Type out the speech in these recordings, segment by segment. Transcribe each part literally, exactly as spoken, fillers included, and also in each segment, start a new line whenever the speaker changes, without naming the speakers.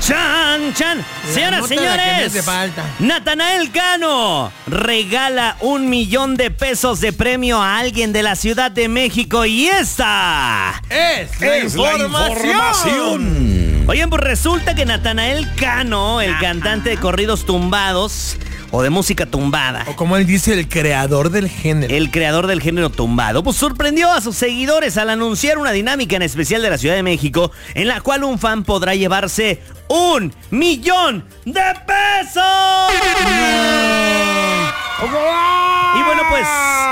Chan, chan. Señoras, señores, Natanael Cano regala un millón de pesos de premio a alguien de la Ciudad de México y esta
es la
es
información.
La información. Oigan, pues resulta que Natanael Cano, el cantante de corridos tumbados o de música tumbada,
o como él dice, el creador del género.
El creador del género tumbado, pues sorprendió a sus seguidores al anunciar una dinámica en especial de la Ciudad de México, en la cual un fan podrá llevarse un millón de pesos. Y bueno, pues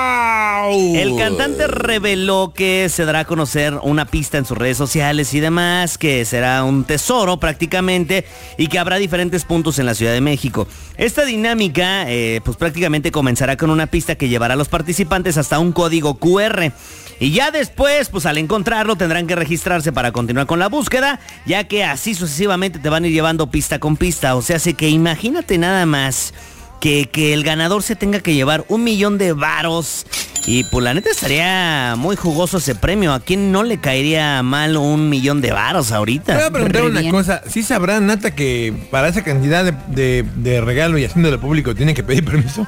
el cantante reveló que se dará a conocer una pista en sus redes sociales y demás, que será un tesoro prácticamente y que habrá diferentes puntos en la Ciudad de México. Esta dinámica eh, pues prácticamente comenzará con una pista que llevará a los participantes hasta un código cu erre. Y ya después, pues al encontrarlo tendrán que registrarse para continuar con la búsqueda, ya que así sucesivamente te van a ir llevando pista con pista. O sea, así que imagínate nada más que, que el ganador se tenga que llevar un millón de varos. Y pues la neta estaría muy jugoso ese premio. ¿A quién no le caería mal un millón de varos ahorita?
Voy a preguntar una cosa. ¿Sí sabrá, Nata, que para esa cantidad de, de, de regalo y haciéndole público tienen que pedir permiso?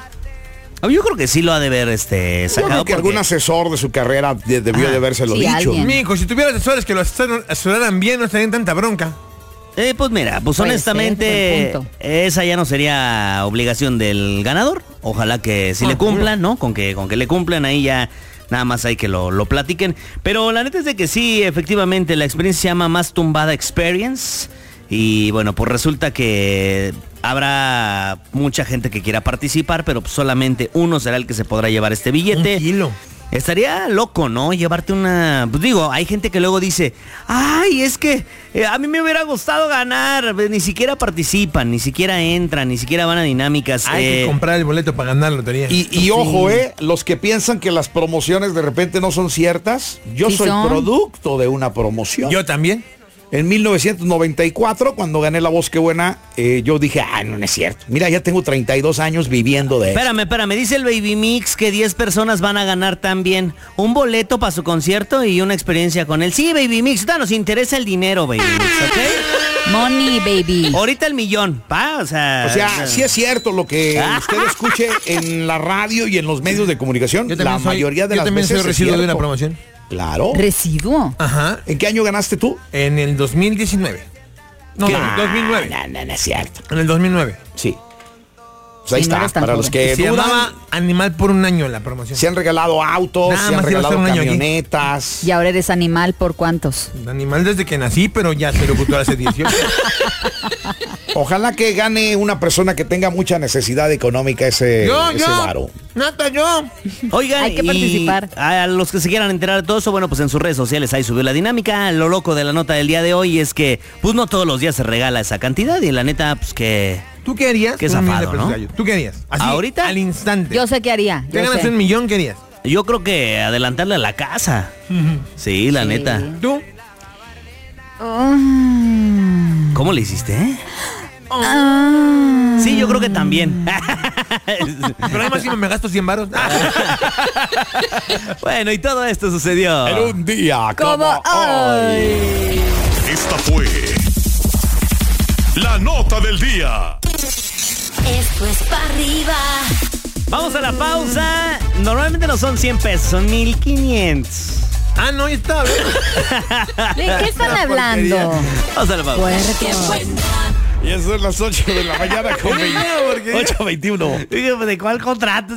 Yo creo que sí lo ha de ver este, sacado.
Yo creo que
porque
algún asesor de su carrera de, debió ah, de habérselo sí, dicho.
Alguien. Mijo, si tuviera asesores que lo asesoraran bien, no estarían tanta bronca.
Eh, pues mira, pues Puede honestamente, ser, esa ya no sería obligación del ganador. Ojalá que sí ah, le cumplan, ¿no? Con que, con que le cumplan ahí ya nada más hay que lo, lo platiquen. Pero la neta es de que sí, efectivamente, la experiencia se llama Más Tumbada Experience. Y bueno, pues resulta que habrá mucha gente que quiera participar, pero solamente uno será el que se podrá llevar este billete.
Un kilo.
Estaría loco, ¿no? Llevarte una... Pues digo, hay gente que luego dice, ay, es que eh, a mí me hubiera gustado ganar. Ni siquiera participan, ni siquiera entran, ni siquiera van a dinámicas.
Hay
eh...
que comprar el boleto para ganar la lotería.
Y, y sí. ojo, eh, los que piensan que las promociones de repente no son ciertas, yo sí soy son. producto de una promoción.
Yo también.
En mil novecientos noventa y cuatro, cuando gané La Voz Qué Buena, eh, yo dije, ah, no, no es cierto. Mira, ya tengo treinta y dos años viviendo de eso.
Espérame, espérame, dice el Baby Mix que diez personas van a ganar también un boleto para su concierto y una experiencia con él. Sí, Baby Mix, nos interesa el dinero, Baby Mix, ¿ok?
Money, baby.
Ahorita el millón, pa, o sea...
O sea, sí es cierto lo que usted escuche en la radio y en los medios de comunicación. La soy, mayoría de las veces
Yo también soy residuo de una promoción.
Claro.
¿Residuo?
Ajá.
¿En qué año ganaste tú?
En el dos mil diecinueve. No, no, dos mil nueve.
No, no, no es cierto.
En el dos mil nueve.
Sí. Pues ahí sí, está, no para los que
se
dudan,
llamaba Animal por un año la promoción.
Se han regalado autos, Nada se han regalado camionetas.
Aquí. Y ahora eres animal por cuántos.
Animal desde que nací, pero ya soy locutor hace dieciocho.
Ojalá que gane una persona que tenga mucha necesidad económica ese,
yo,
ese
yo,
varo.
Nata, yo.
Oigan,
hay que participar.
A los que se quieran enterar de todo eso, bueno, pues en sus redes sociales ahí subió la dinámica. Lo loco de la nota del día de hoy es que, pues no todos los días se regala esa cantidad y la neta, pues que...
¿Tú qué harías?
Qué zafado, ¿no?
¿Tú qué harías? Así,
¿ahorita?
Al instante.
Yo sé qué haría.
Te ganas un millón, ¿qué harías?
Yo creo que adelantarle a la casa. Uh-huh. Sí, la sí. neta.
¿Tú?
Um...
¿Cómo le hiciste, eh?
Uh...
Sí, yo creo que también.
Pero además si me gasto cien varos.
Bueno, y todo esto sucedió
en un día como,
como hoy.
Esta fue la nota del día.
Esto es para arriba.
Vamos a la pausa. Normalmente no son cien pesos, son mil quinientos.
Ah, no, ya está.
¿De qué están hablando?
Vamos a la pausa.
Y eso es las ocho de la mañana con ocho veintiuno.
¿De cuál contrato?